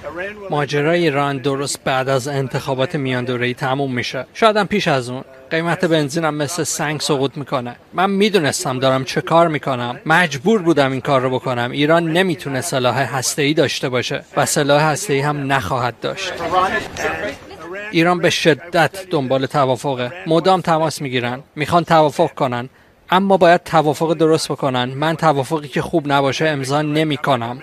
ماجرای ایران درست بعد از انتخابات میان دوره‌ای تموم میشه. شاید هم پیش از اون. قیمت بنزینم مثل سنگ سقوط میکنه. من میدونستم دارم چه کار میکنم. مجبور بودم این کار رو بکنم. ایران نمیتونه سلاح هسته‌ای داشته باشه و سلاح هسته‌ای هم نخواهد داشت. ایران به شدت دنبال توافقه. مدام تماس میگیرن. میخوان توافق کنن. اما باید توافق درست بکنن. من توافقی که خوب نباشه امضا نمیکنم.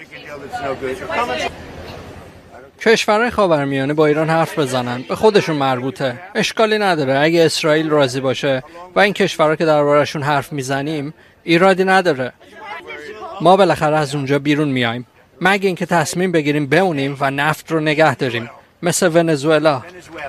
کشورهای خاورمیانه با ایران حرف بزنن، به خودشون مربوطه. اشکالی نداره اگه اسرائیل راضی باشه و این کشورها که دربارشون حرف میزنیم ایرادی نداره. ما بالاخره از اونجا بیرون میایم، مگه اینکه تصمیم بگیریم بمونیم و نفت رو نگه داریم مثل ونزوئلا.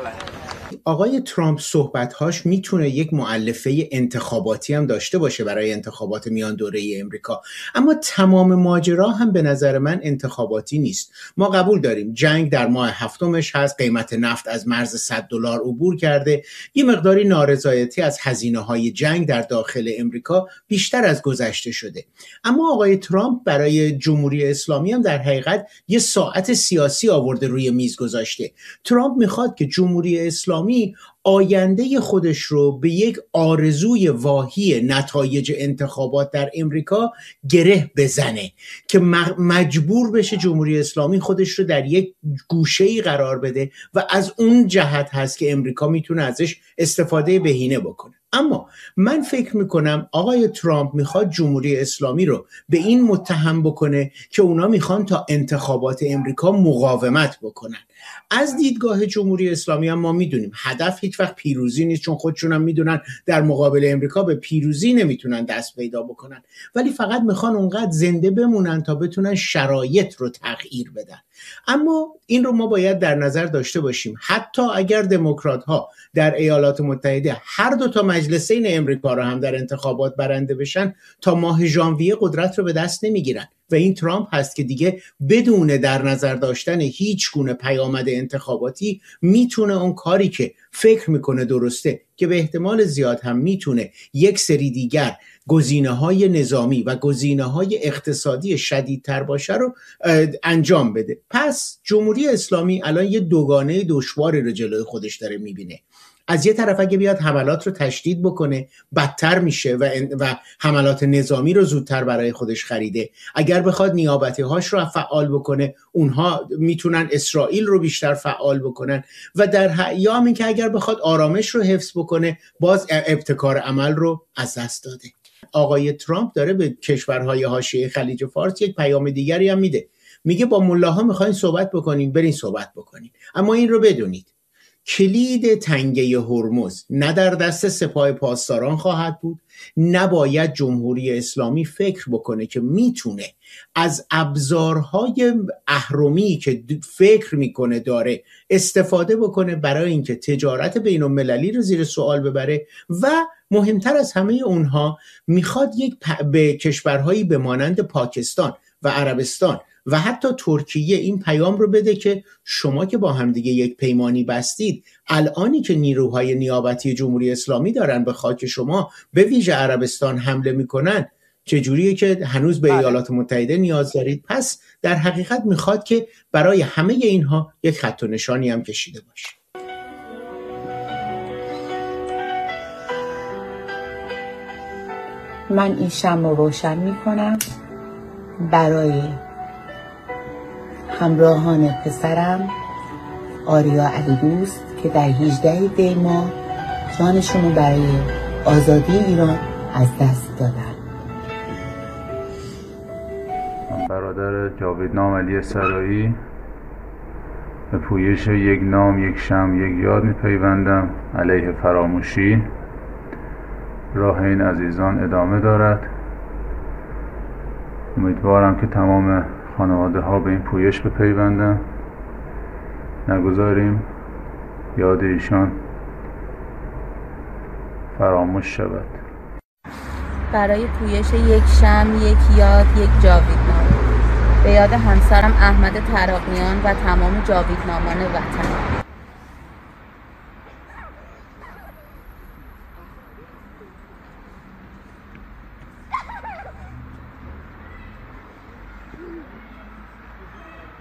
آقای ترامپ صحبت‌هاش میتونه یک مؤلفه انتخاباتی هم داشته باشه برای انتخابات میان دوره‌ای امریکا، اما تمام ماجرا هم به نظر من انتخاباتی نیست. ما قبول داریم جنگ در ماه هفتمش هست، قیمت نفت از مرز $100 عبور کرده، یه مقداری نارضایتی از هزینه‌های جنگ در داخل امریکا بیشتر از گذشته شده. اما آقای ترامپ برای جمهوری اسلامی هم در حقیقت یه ساعت سیاسی آورده روی میز گذاشته. ترامپ میخواد که جمهوری اسلامی آینده خودش رو به یک آرزوی واهی نتایج انتخابات در امریکا گره بزنه که مجبور بشه جمهوری اسلامی خودش رو در یک گوشه‌ای قرار بده و از اون جهت هست که امریکا میتونه ازش استفاده بهینه بکنه. اما من فکر میکنم آقای ترامپ میخواد جمهوری اسلامی رو به این متهم بکنه که اونا میخوان تا انتخابات امریکا مقاومت بکنن. از دیدگاه جمهوری اسلامی هم ما میدونیم هدف هیچ وقت پیروزی نیست، چون خودشون هم میدونن در مقابل امریکا به پیروزی نمیتونن دست پیدا بکنن، ولی فقط میخوان اونقدر زنده بمونن تا بتونن شرایط رو تغییر بدن. اما این رو ما باید در نظر داشته باشیم حتی اگر دموکرات ها در ایالات متحده هر دو تا مجلسین امریکا رو هم در انتخابات برنده بشن، تا ماه ژانویه قدرت رو به دست نمیگیرن و این ترامپ هست که دیگه بدون در نظر داشتن هیچ گونه پیامد انتخاباتی میتونه اون کاری که فکر میکنه درسته، که به احتمال زیاد هم میتونه یک سری دیگر گزینه‌های نظامی و گزینه‌های اقتصادی شدیدتر باشه رو انجام بده. پس جمهوری اسلامی الان یه دوگانه دشواری رو جلوی خودش داره میبینه. از یه طرف اگه بیاد حملات رو تشدید بکنه بدتر میشه و حملات نظامی رو زودتر برای خودش خریده. اگر بخواد نیابتی هاش رو فعال بکنه اونها میتونن اسرائیل رو بیشتر فعال بکنن و یا همین که اگر بخواد آرامش رو حفظ بکنه باز ابتکار عمل رو از دست داده. آقای ترامپ داره به کشورهای حاشیه خلیج فارس یک پیام دیگری هم میده، میگه با ملاها میخواین صحبت بکنین، برین صحبت بکنین، اما این رو بدونید کلید تنگه هرمز نه در دست سپاه پاسداران خواهد بود، نباید جمهوری اسلامی فکر بکنه که میتونه از ابزارهای اهرمی که فکر میکنه داره استفاده بکنه برای اینکه تجارت بین المللی رو زیر سوال ببره و مهمتر از همه اونها میخواد به کشورهایی به مانند پاکستان و عربستان و حتی ترکیه این پیام رو بده که شما که با هم دیگه یک پیمانی بستید، الانی که نیروهای نیابتی جمهوری اسلامی دارن به خاک شما به ویژه عربستان حمله میکنن، چجوریه که هنوز به ایالات متحده نیاز دارید؟ پس در حقیقت میخواد که برای همه اینها یک خط و نشانی هم کشیده باشه. من این شمع رو روشن میکنم برای همراهان پسرم آریا علیدوست که در 18 دی ماه جانشون رو برای آزادی ایران از دست دادن. من برادر جاویدنام علی سرایی به پویش یک نام، یک شمع، یک یاد میپیوندم علیه فراموشی. راه این عزیزان ادامه دارد. امیدوارم که تمام خانواده ها به این پویش بپیوندن، نگذاریم یاد ایشان فراموش شود. برای پویش یک شمع، یک یاد، یک جاویدنامه به یاد همسرم احمد تراقیان و تمام جاویدنامان وطن.